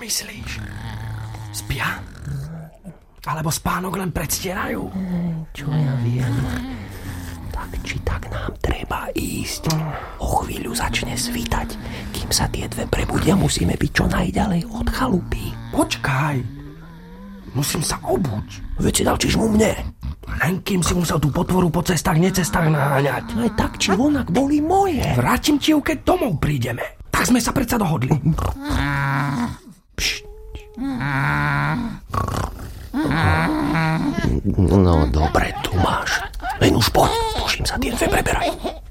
myslíš? Spia? Alebo spánok len predstierajú? Čo ja viem. Tak či tak nám treba ísť. O chvíľu začne svítať. Kým sa tie dve prebudia, musíme byť čo najďalej od chalupy. Počkaj. Musím sa obuť. Veď si dalčíš mu mne. Len kým si musel tú potvoru po cestách, necestách naháňať. Aj tak či onak boli moje. Vrátim ti ju, keď domov prídeme. Tak sme sa predsa dohodli. Pšt. No dobre, tu máš. Len už poď, tuším sa tie dve preberajú.